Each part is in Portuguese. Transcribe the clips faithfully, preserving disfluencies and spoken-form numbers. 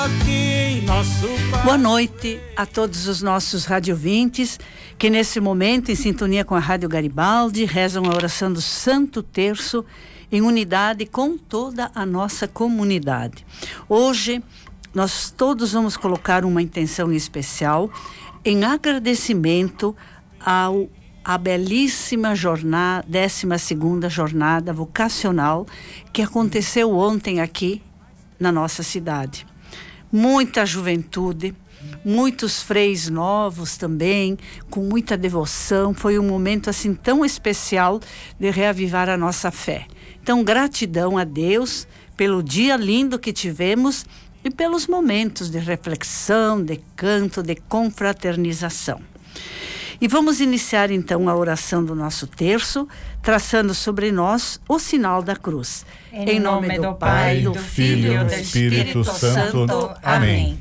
Boa noite a todos os nossos radiovintes que nesse momento, em sintonia com a Rádio Garibaldi, rezam a oração do Santo Terço em unidade com toda a nossa comunidade. Hoje nós todos vamos colocar uma intenção especial em agradecimento ao a belíssima jornada, décima segunda jornada vocacional que aconteceu ontem aqui na nossa cidade. Muita juventude, muitos freis novos também, com muita devoção. Foi um momento assim tão especial de reavivar a nossa fé. Então, gratidão a Deus pelo dia lindo que tivemos e pelos momentos de reflexão, de canto, de confraternização. E vamos iniciar então a oração do nosso terço, traçando sobre nós o sinal da cruz. Em nome do Pai, do Filho e do Espírito Santo. Amém.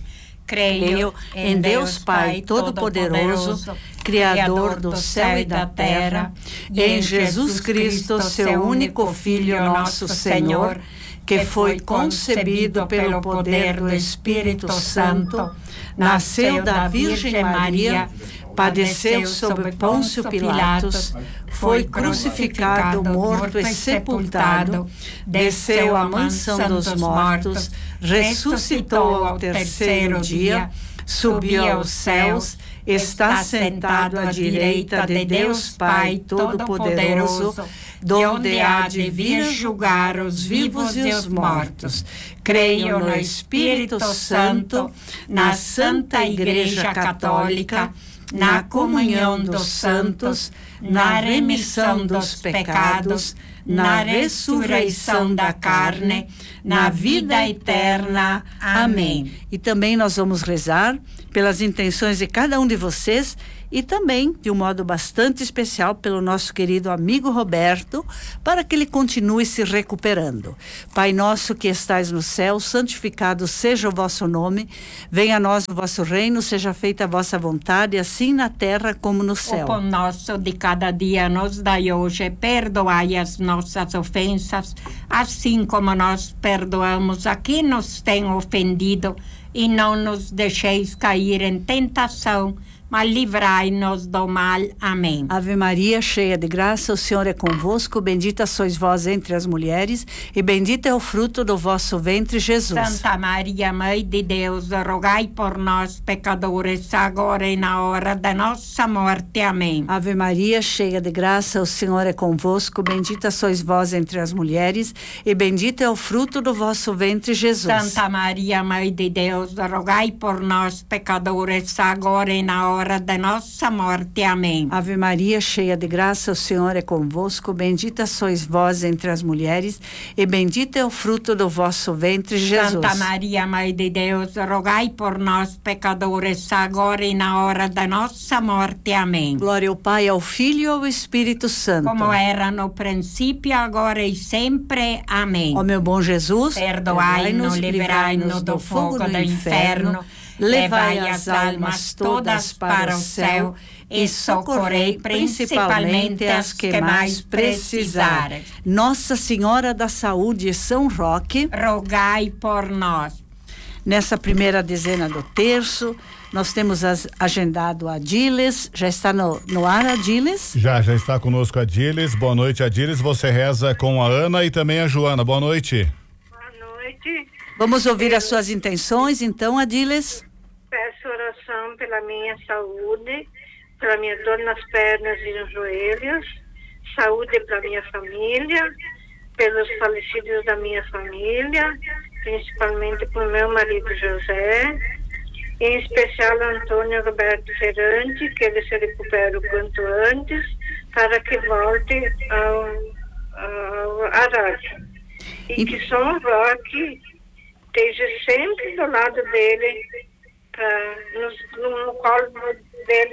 Creio em Deus Pai Todo-Poderoso, Criador do céu e da terra, e em Jesus Cristo, seu único Filho, nosso Senhor, que foi concebido pelo poder do Espírito Santo, nasceu da Virgem Maria, padeceu sob Pôncio Pilatos, foi crucificado, morto e sepultado, desceu à mansão dos mortos, ressuscitou ao terceiro dia, subiu aos céus, está sentado à direita de Deus Pai Todo-Poderoso, donde há de vir julgar os vivos e os mortos. Creio no Espírito Santo, na Santa Igreja Católica, na comunhão dos santos, na remissão dos pecados, na ressurreição da carne, na vida eterna. Amém. E também nós vamos rezar pelas intenções de cada um de vocês e também, de um modo bastante especial, pelo nosso querido amigo Roberto, para que ele continue se recuperando. Pai nosso que estais no céu, santificado seja o vosso nome, venha a nós o vosso reino, seja feita a vossa vontade, assim na terra como no céu. O pão nosso de cada dia nos dai hoje, perdoai as nossas ofensas, assim como nós perdoamos a quem nos tem ofendido, e não nos deixeis cair em tentação, mas livrai-nos do mal. Amém. Ave Maria, cheia de graça, o Senhor é convosco, bendita sois vós entre as mulheres, e bendito é o fruto do vosso ventre, Jesus. Santa Maria, Mãe de Deus, rogai por nós, pecadores, agora e na hora da nossa morte. Amém. Ave Maria, cheia de graça, o Senhor é convosco, bendita sois vós entre as mulheres, e bendito é o fruto do vosso ventre, Jesus. Santa Maria, Mãe de Deus, rogai por nós, pecadores, agora e na hora da nossa morte. Amém. Ave Maria, cheia de graça, o Senhor é convosco, bendita sois vós entre as mulheres, e bendito é o fruto do vosso ventre, Jesus. Santa Maria, Mãe de Deus, rogai por nós, pecadores, agora e na hora da nossa morte. Amém. Glória ao Pai, ao Filho e ao Espírito Santo. Como era no princípio, agora e sempre. Amém. Ó meu bom Jesus, perdoai-nos, livrai-nos do fogo do inferno, levai as almas todas para o céu e socorrei principalmente as que mais precisarem. Nossa Senhora da Saúde, São Roque, rogai por nós. Nessa primeira dezena do terço, nós temos as, agendado a Adiles. Já está no, no ar, Adiles? Já, já está conosco a Adiles. Boa noite, Adiles. Você reza com a Ana e também a Joana. Boa noite. Boa noite. Vamos ouvir Eu... as suas intenções, então, Adiles. Peço oração pela minha saúde, pela minha dor nas pernas e nos joelhos, saúde para minha família, pelos falecidos da minha família, principalmente por meu marido José, em especial Antônio Roberto Ferrante, que ele se recupere o quanto antes, para que volte ao, ao, à rádio. E que São Roque esteja sempre do lado dele, pra, no, no colo dele,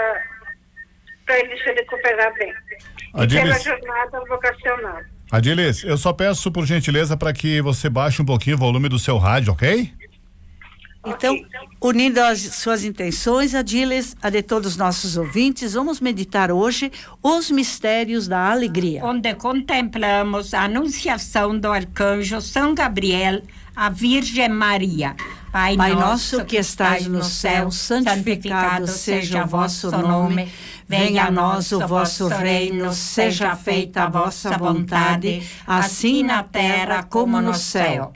para ele se recuperar bem. Adilis, e pela jornada vocacional. Adilis, eu só peço por gentileza para que você baixe um pouquinho o volume do seu rádio, ok? Então, okay. unindo as suas intenções, Adiles, a de todos os nossos ouvintes, vamos meditar hoje os mistérios da alegria. Onde contemplamos a anunciação do arcanjo São Gabriel à Virgem Maria. Pai, Pai nosso que estais no céu, santificado seja o vosso nome. Venha a nós o vosso reino, seja feita a vossa vontade, assim na terra como no céu.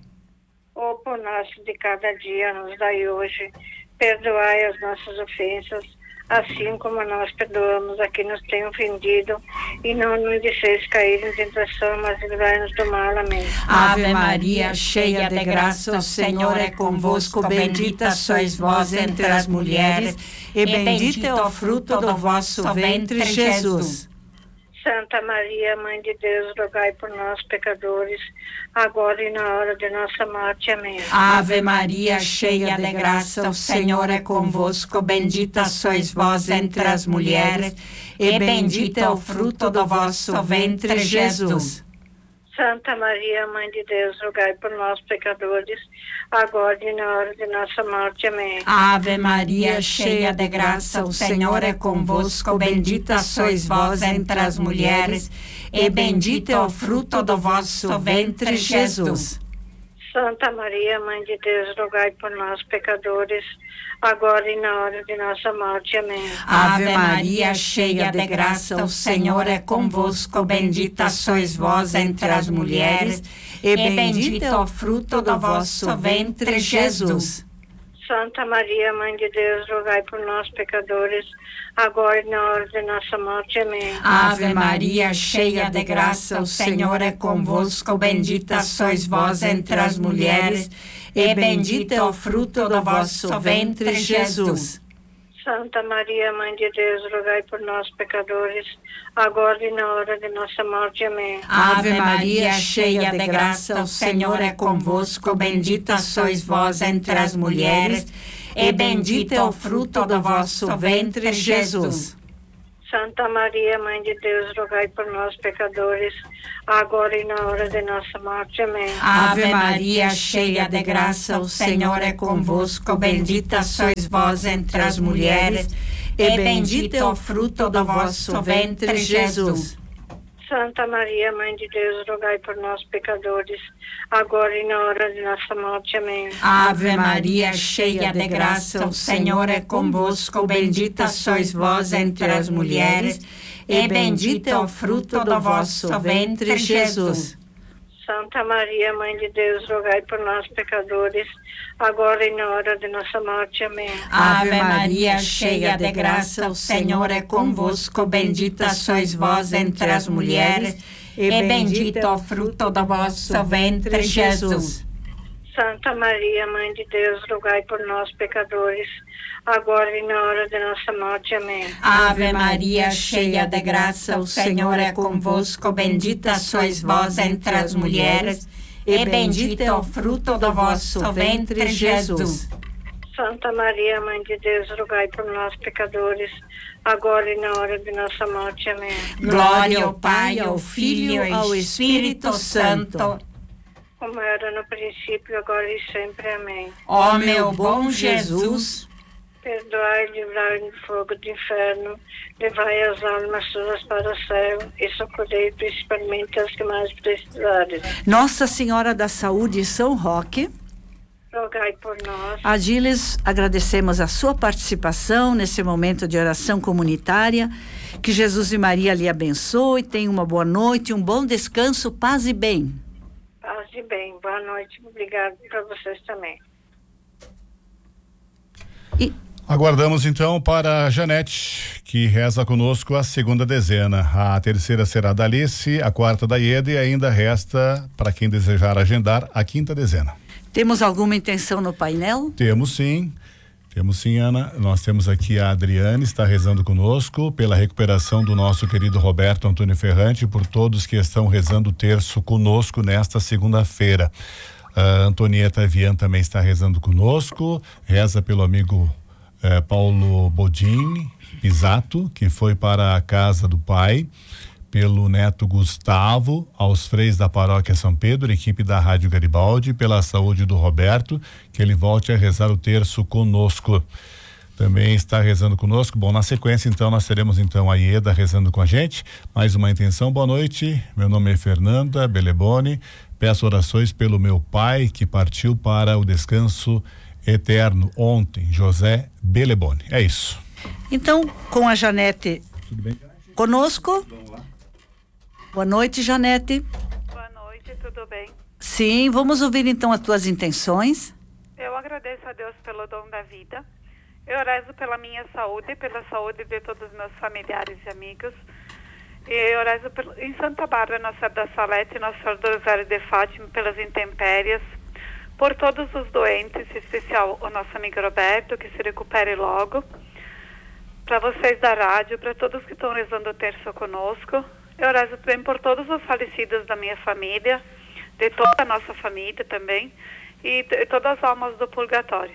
O pão nosso de cada dia nos dai hoje, perdoai as nossas ofensas, assim como nós perdoamos a quem nos tem ofendido, e não nos deixeis cair em tentação, mas livrai-nos do mal. Amém. Ave Maria, cheia de graça, o Senhor é convosco, bendita sois vós entre as mulheres, e bendito é o fruto do vosso ventre, Jesus. Santa Maria, Mãe de Deus, rogai por nós, pecadores, agora e na hora de nossa morte. Amém. Ave Maria, cheia de graça, o Senhor é convosco, bendita sois vós entre as mulheres, e bendito é o fruto do vosso ventre, Jesus. Santa Maria, Mãe de Deus, rogai por nós, pecadores, agora e na hora de nossa morte. Amém. Ave Maria, cheia de graça, o Senhor é convosco, bendita sois vós entre as mulheres, e bendito é o fruto do vosso ventre, Jesus. Santa Maria, Mãe de Deus, rogai por nós, pecadores, agora e na hora de nossa morte. Amém. Ave Maria, cheia de graça, o Senhor é convosco, bendita sois vós entre as mulheres, e bendito é o fruto do vosso ventre, Jesus. Santa Maria, Mãe de Deus, rogai por nós, pecadores, agora e na hora de nossa morte. Amém. Ave Maria, cheia de graça, o Senhor é convosco, bendita sois vós entre as mulheres, e bendito é o fruto do vosso ventre, Jesus. Santa Maria, Mãe de Deus, rogai por nós, pecadores, agora e na hora de nossa morte. Amém. Ave Maria, cheia de graça, o Senhor é convosco, bendita sois vós entre as mulheres, e bendito é o fruto do vosso ventre, Jesus. Santa Maria, Mãe de Deus, rogai por nós, pecadores, agora e na hora de nossa morte. Amém. Ave Maria, cheia de graça, o Senhor é convosco, bendita sois vós entre as mulheres, e bendito é o fruto do vosso ventre, Jesus. Santa Maria, Mãe de Deus, rogai por nós, pecadores, agora e na hora de nossa morte. Amém. Ave Maria, cheia de graça, o Senhor é convosco, bendita sois vós entre as mulheres, e bendito é o fruto do vosso ventre, Jesus. Santa Maria, Mãe de Deus, rogai por nós, pecadores, agora e na hora de nossa morte. Amém. Ave Maria, cheia de graça, o Senhor é convosco, bendita sois vós entre as mulheres, e bendito é o fruto do vosso ventre, Jesus. Santa Maria, Mãe de Deus, rogai por nós, pecadores, agora e na hora de nossa morte. Amém. Ave Maria, cheia de graça, o Senhor é convosco, bendita sois vós entre as mulheres, e bendito é o fruto do vosso ventre, Jesus. Santa Maria, Mãe de Deus, rogai por nós, pecadores, agora e na hora de nossa morte. Amém. Glória ao Pai, ao Filho e ao Espírito Santo, como era no princípio, agora e sempre. Amém. Ó meu bom Jesus, perdoai e livrai do fogo do inferno, levai as almas suas para o céu e socorrei principalmente as que mais precisarem. Nossa Senhora da Saúde, São Roque, rogai por nós. Adiles, agradecemos a sua participação nesse momento de oração comunitária. Que Jesus e Maria lhe abençoe, tenha uma boa noite, um bom descanso, paz e bem. Paz e bem, boa noite, obrigado para vocês também. E aguardamos então para a Janete, que reza conosco a segunda dezena. A terceira será da Alice, a quarta da Ieda, e ainda resta, para quem desejar agendar, a quinta dezena. Temos alguma intenção no painel? Temos sim. Temos sim, Ana. Nós temos aqui a Adriane, está rezando conosco pela recuperação do nosso querido Roberto Antônio Ferrante, por todos que estão rezando o terço conosco nesta segunda-feira. A Antonieta Vian também está rezando conosco, reza pelo amigo eh, Paulo Bodini Pisato, que foi para a casa do pai, pelo neto Gustavo, aos freis da paróquia São Pedro, equipe da Rádio Garibaldi, pela saúde do Roberto, que ele volte a rezar o terço conosco. Também está rezando conosco. Bom, na sequência, então, nós teremos então a Ieda rezando com a gente. Mais uma intenção. Boa noite. Meu nome é Fernanda Beleboni. Peço orações pelo meu pai que partiu para o descanso eterno ontem, José Beleboni. É isso. Então, com a Janete Tudo bem? conosco. Boa noite, Janete. Boa noite, tudo bem? Sim, vamos ouvir então as tuas intenções. Eu agradeço a Deus pelo dom da vida. Eu rezo pela minha saúde, pela saúde de todos os meus familiares e amigos. E eu rezo pelo, em Santa Bárbara, Nossa Senhora da Salete, Nossa Senhora do Rosário de Fátima, pelas intempéries, por todos os doentes, em especial o nosso amigo Roberto, que se recupere logo. Para vocês da rádio, para todos que estão rezando o terço conosco. Eu rezo também por todos os falecidos da minha família, de toda a nossa família também, e de todas as almas do purgatório.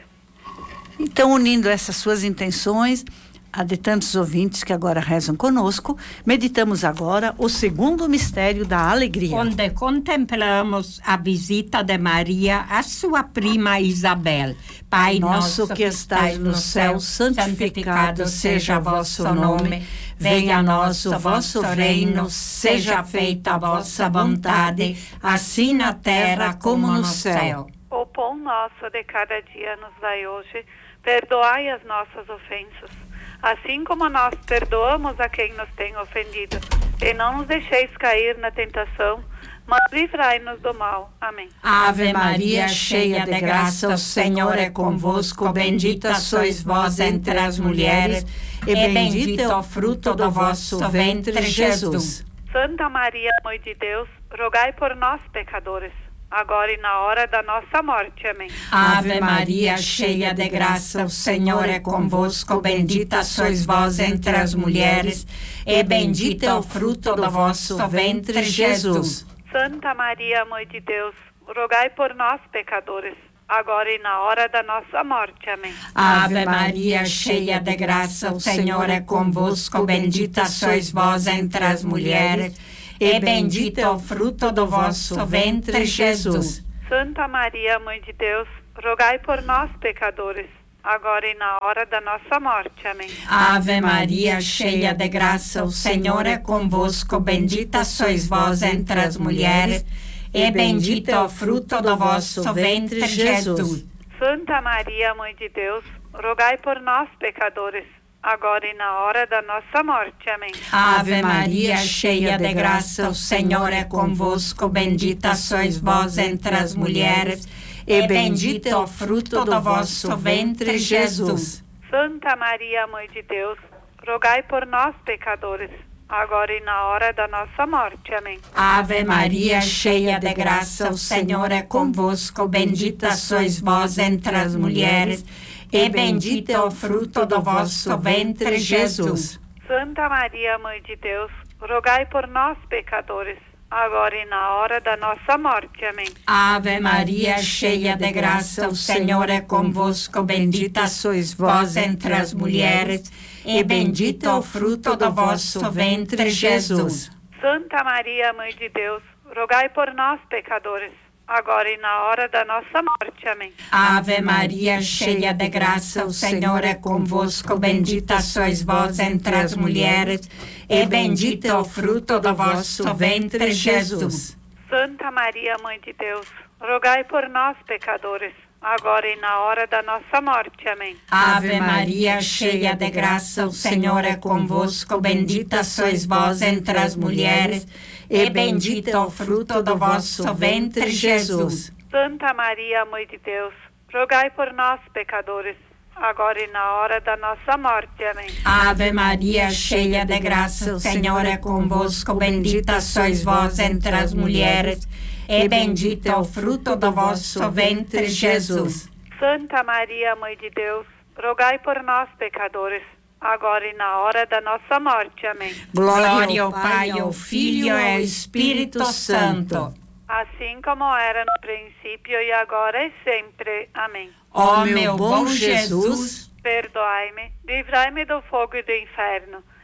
Então, unindo essas suas intenções, a de tantos ouvintes que agora rezam conosco, meditamos agora o segundo mistério da alegria. Onde contemplamos a visita de Maria à sua prima Isabel. Pai nosso que estais no céu, santificado seja o vosso nome. Venha a nós o vosso reino, seja feita a vossa vontade, assim na terra como no céu. O pão nosso de cada dia nos dai hoje, perdoai as nossas ofensas, assim como nós perdoamos a quem nos tem ofendido. E não nos deixeis cair na tentação, mas livrai-nos do mal. Amém. Ave Maria, cheia de graça, o Senhor é convosco. Bendita sois vós entre as mulheres, e bendito é o fruto do vosso ventre, Jesus. Santa Maria, Mãe de Deus, rogai por nós, pecadores, agora e na hora da nossa morte. Amém. Ave Maria, cheia de graça, o Senhor é convosco. Bendita sois vós entre as mulheres, e bendito é o fruto do vosso ventre, Jesus. Santa Maria, Mãe de Deus, rogai por nós, pecadores, agora e na hora da nossa morte. Amém. Ave Maria, cheia de graça, o Senhor é convosco. Bendita sois vós entre as mulheres, e bendito é o fruto do vosso ventre, Jesus. Santa Maria, Mãe de Deus, rogai por nós, pecadores, agora e na hora da nossa morte. Amém. Ave Maria, cheia de graça, o Senhor é convosco. Bendita sois vós entre as mulheres, e bendito é o fruto do vosso ventre, Jesus. Santa Maria, Mãe de Deus, rogai por nós, pecadores, agora e na hora da nossa morte. Amém. Ave Maria, cheia de graça, o Senhor é convosco. Bendita sois vós entre as mulheres, e bendito é o fruto do vosso ventre, Jesus. Santa Maria, Mãe de Deus, rogai por nós, pecadores, agora e na hora da nossa morte. Amém. Ave Maria, cheia de graça, o Senhor é convosco. Bendita sois vós entre as mulheres, e bendito é o fruto do vosso ventre, Jesus. Santa Maria, Mãe de Deus, rogai por nós, pecadores, agora e na hora da nossa morte. Amém. Ave Maria, cheia de graça, o Senhor é convosco. Bendita sois vós entre as mulheres, e bendito é o fruto do vosso ventre, Jesus. Santa Maria, Mãe de Deus, rogai por nós, pecadores, agora e na hora da nossa morte. Amém. Ave Maria, cheia de graça, o Senhor é convosco. Bendita sois vós entre as mulheres, e bendito é o fruto do vosso ventre, Jesus. Santa Maria, Mãe de Deus, rogai por nós, pecadores, agora e na hora da nossa morte. Amém. Ave Maria, cheia de graça, o Senhor é convosco. Bendita sois vós entre as mulheres, e bendito é o fruto do vosso ventre, Jesus. Santa Maria, Mãe de Deus, rogai por nós, pecadores, agora e na hora da nossa morte. Amém. Ave Maria, cheia de graça, o Senhor é convosco. Bendita sois vós entre as mulheres, e bendito é o fruto do vosso ventre, Jesus. Santa Maria, Mãe de Deus, rogai por nós, pecadores, agora e na hora da nossa morte. Amém. Glória ao Pai, ao Filho e ao Espírito Santo, assim como era no princípio e agora e sempre. Amém. Ó meu bom Jesus, perdoai-me, livrai-me do fogo e do inferno,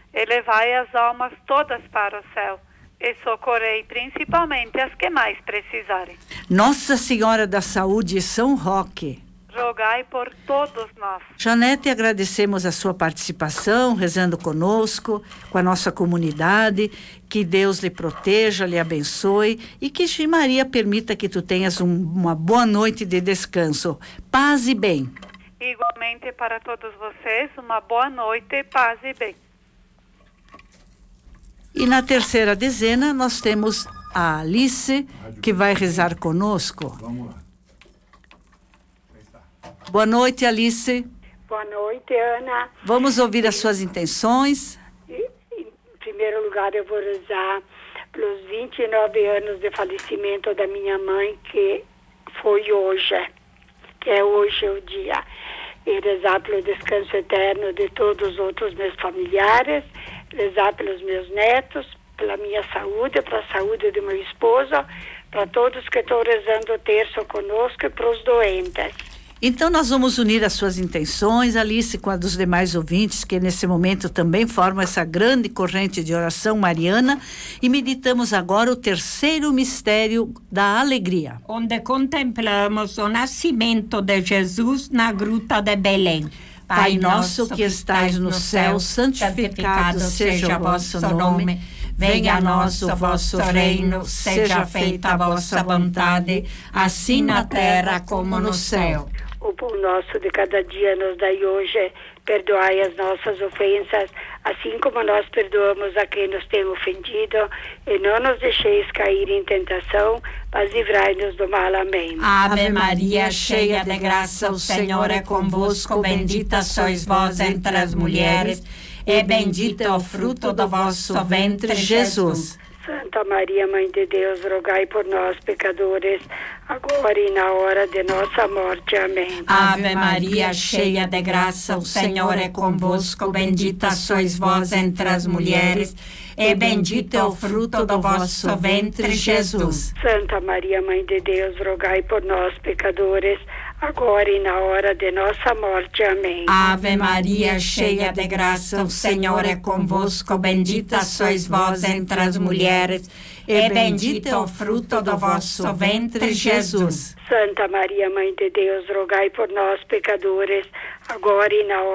e levai as almas todas para o céu, e socorrei principalmente as que mais precisarem. Nossa Senhora da Saúde e São Roque, rogai por todos nós. Janete, agradecemos a sua participação, rezando conosco, com a nossa comunidade, que Deus lhe proteja, lhe abençoe e que Maria permita que tu tenhas um, uma boa noite de descanso. Paz e bem. Igualmente para todos vocês, uma boa noite, paz e bem. E na terceira dezena nós temos a Alice, que vai rezar conosco. Vamos lá. Boa noite, Alice. Boa noite, Ana. Vamos ouvir as suas intenções. Em primeiro lugar, eu vou rezar pelos vinte e nove anos de falecimento da minha mãe, que foi hoje, que é hoje o dia. E rezar pelo descanso eterno de todos os outros meus familiares, rezar pelos meus netos, pela minha saúde, pela saúde do meu esposo, para todos que estão rezando o terço conosco e para os doentes. Então nós vamos unir as suas intenções, Alice, com a dos demais ouvintes, que nesse momento também formam essa grande corrente de oração mariana, e meditamos agora o terceiro mistério da alegria. Onde contemplamos o nascimento de Jesus na gruta de Belém. Pai nosso que estais no céu, santificado seja o vosso nome. Venha a nós o vosso reino, seja feita a vossa vontade, assim na terra como no céu. O pão nosso de cada dia nos dai hoje, perdoai as nossas ofensas, assim como nós perdoamos a quem nos tem ofendido, e não nos deixeis cair em tentação, mas livrai-nos do mal. Amém. Ave Maria, cheia de graça, o Senhor é convosco, bendita sois vós entre as mulheres, e bendito é o fruto do vosso ventre, Jesus. Santa Maria, Mãe de Deus, rogai por nós, pecadores, agora e na hora de nossa morte. Amém. Ave Maria, cheia de graça, o Senhor é convosco, bendita sois vós entre as mulheres, e bendito é o fruto do vosso ventre, Jesus. Santa Maria, Mãe de Deus, rogai por nós, pecadores, agora e na hora de nossa morte. Amém. Ave Maria, cheia de graça, o Senhor é convosco, bendita sois vós entre as mulheres, e bendito é o fruto do vosso ventre, Jesus. Santa Maria, Mãe de Deus, rogai por nós, pecadores, agora e na hora